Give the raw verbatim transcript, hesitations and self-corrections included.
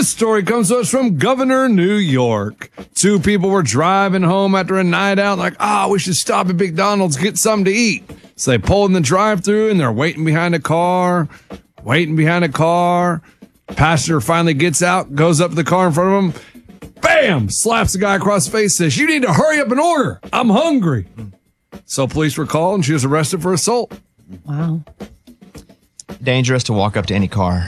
This story comes to us from Governor, New York. Two people were driving home after a night out, like, ah, oh, we should stop at McDonald's, get something to eat. So they pull in the drive-thru, and they're waiting behind a car, waiting behind a car. Passenger finally gets out, goes up to the car in front of him, bam, slaps the guy across the face, says, you need to hurry up and order. I'm hungry. So police were called, and she was arrested for assault. Wow. Dangerous to walk up to any car